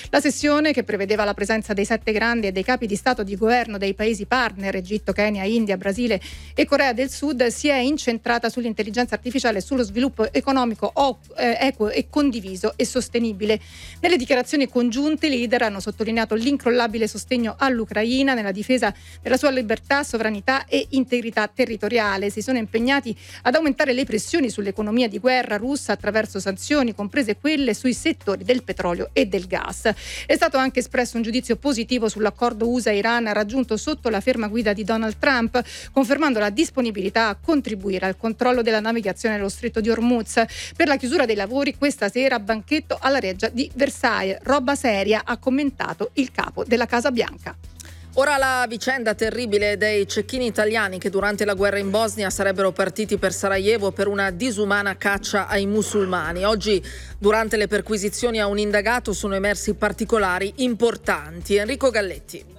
La sessione, che prevedeva la presenza dei 7 grandi e dei capi di Stato e di governo dei paesi partner, Egitto, Kenya, India, Brasile e Corea del Sud, si è incentrata sull'intelligenza artificiale e sullo sviluppo economico equo e condiviso e sostenibile. Nelle dichiarazioni congiunte i leader hanno sottolineato l'incrollabile sostegno all'Ucraina nella difesa della sua libertà, sovranità e integrità territoriale. Si sono impegnati ad aumentare le pressioni sull'economia di guerra russa attraverso sanzioni, comprese quelle sui settori del petrolio e del gas. È stato anche espresso un giudizio positivo sull'accordo USA-Iran raggiunto sotto la ferma guida di Donald Trump, confermando la disponibilità a contribuire al controllo della navigazione nello stretto di Hormuz. Per la chiusura dei lavori questa sera banchetto alla Reggia di Versailles. Roba seria, ha commentato il capo della Casa Bianca. Ora la vicenda terribile dei cecchini italiani che durante la guerra in Bosnia sarebbero partiti per Sarajevo per una disumana caccia ai musulmani. Oggi, durante le perquisizioni a un indagato, sono emersi particolari importanti. Enrico Galletti.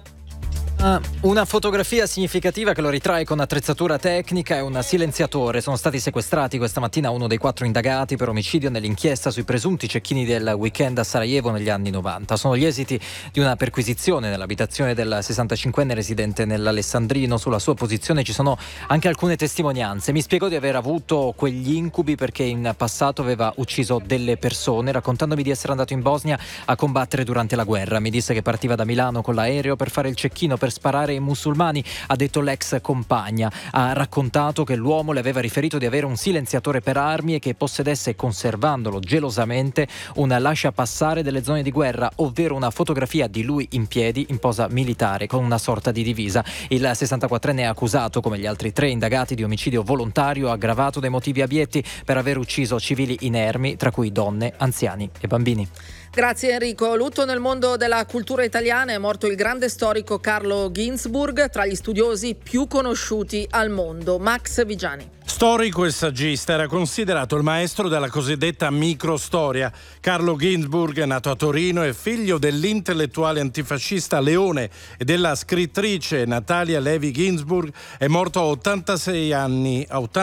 Una fotografia significativa che lo ritrae con attrezzatura tecnica e un silenziatore. Sono stati sequestrati questa mattina uno dei 4 indagati per omicidio nell'inchiesta sui presunti cecchini del weekend a Sarajevo negli anni 90. Sono gli esiti di una perquisizione nell'abitazione del 65enne residente nell'Alessandrino. Sulla sua posizione ci sono anche alcune testimonianze. Mi spiegò di aver avuto quegli incubi perché in passato aveva ucciso delle persone, raccontandomi di essere andato in Bosnia a combattere durante la guerra. Mi disse che partiva da Milano con l'aereo per fare il cecchino per sparare ai musulmani, ha detto l'ex compagna. Ha raccontato che l'uomo le aveva riferito di avere un silenziatore per armi e che possedesse, conservandolo gelosamente, un lasciapassare delle zone di guerra, ovvero una fotografia di lui in piedi in posa militare con una sorta di divisa. Il 64enne è accusato, come gli altri 3 indagati, di omicidio volontario aggravato dai motivi abietti per aver ucciso civili inermi, tra cui donne, anziani e bambini. Grazie Enrico. Lutto nel mondo della cultura italiana. È morto il grande storico Carlo Ginzburg, tra gli studiosi più conosciuti al mondo. Max Vigiani. Storico e saggista, era considerato il maestro della cosiddetta microstoria. Carlo Ginzburg, nato a Torino, è figlio dell'intellettuale antifascista Leone e della scrittrice Natalia Levi Ginzburg. È morto a 87 anni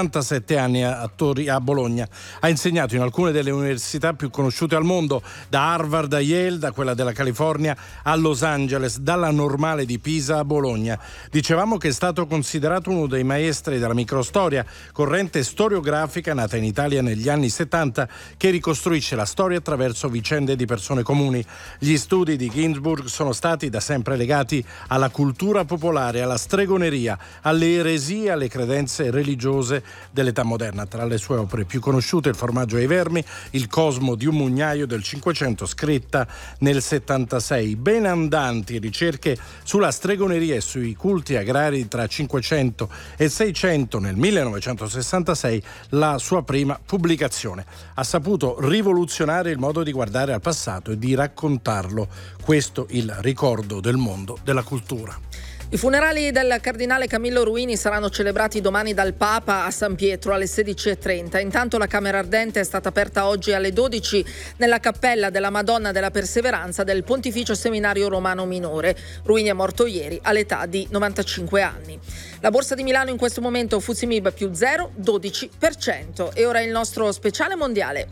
a Bologna. Ha insegnato in alcune delle università più conosciute al mondo, da Harvard a Yale, da quella della California a Los Angeles, dalla Normale di Pisa a Bologna. Dicevamo che è stato considerato uno dei maestri della microstoria, corrente storiografica nata in Italia negli anni 70 che ricostruisce la storia attraverso vicende di persone comuni. Gli studi di Ginzburg sono stati da sempre legati alla cultura popolare, alla stregoneria, alle eresie, alle credenze religiose dell'età moderna. Tra le sue opere più conosciute: Il formaggio ai vermi, Il Cosmo di un mugnaio del Cinquecento, scritta nel 76. Ben andanti ricerche sulla stregoneria e sui culti agrari tra 500 e 600 nel 1966, la sua prima pubblicazione. Ha saputo rivoluzionare il modo di guardare al passato e di raccontarlo. Questo il ricordo del mondo della cultura. I funerali del cardinale Camillo Ruini saranno celebrati domani dal Papa a San Pietro alle 16:30. Intanto la Camera Ardente è stata aperta oggi alle 12 nella cappella della Madonna della Perseveranza del Pontificio Seminario Romano Minore. Ruini è morto ieri all'età di 95 anni. La borsa di Milano in questo momento FTSE MIB più 0,12%. E ora il nostro speciale mondiale.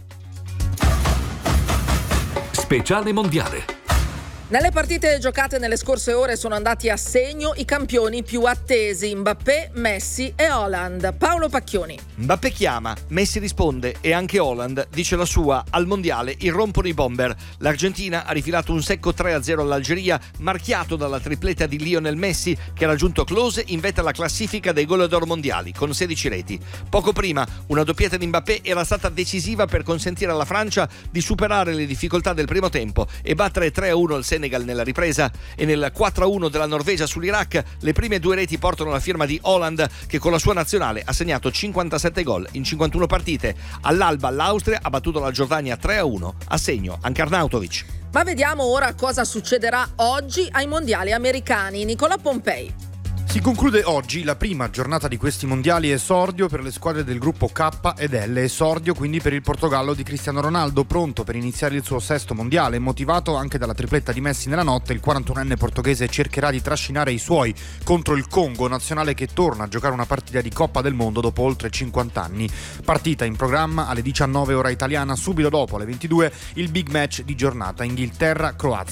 Speciale mondiale. Nelle partite giocate nelle scorse ore sono andati a segno i campioni più attesi: Mbappé, Messi e Haaland. Paolo Pacchioni. Mbappé chiama, Messi risponde e anche Haaland dice la sua. Al mondiale irrompono i bomber. L'Argentina ha rifilato un secco 3-0 all'Algeria, marchiato dalla tripletta di Lionel Messi, che ha raggiunto close in vetta alla classifica dei gol d'oro mondiali con 16 reti. Poco prima una doppietta di Mbappé era stata decisiva per consentire alla Francia di superare le difficoltà del primo tempo e battere 3-1 il Senegal nella ripresa, e nel 4-1 della Norvegia sull'Iraq le prime 2 reti portano la firma di Haaland, che con la sua nazionale ha segnato 57 gol in 51 partite. All'alba l'Austria ha battuto la Giordania 3-1, a segno anche Arnautovic. Ma vediamo ora cosa succederà oggi ai mondiali americani. Nicola Pompei. Si conclude oggi la prima giornata di questi mondiali. Esordio per le squadre del gruppo K ed L. Esordio quindi per il Portogallo di Cristiano Ronaldo, pronto per iniziare il suo 6º mondiale. Motivato anche dalla tripletta di Messi nella notte, il 41enne portoghese cercherà di trascinare i suoi contro il Congo, nazionale che torna a giocare una partita di Coppa del Mondo dopo oltre 50 anni. Partita in programma alle 19 ora italiana. Subito dopo alle 22 il big match di giornata: Inghilterra-Croazia.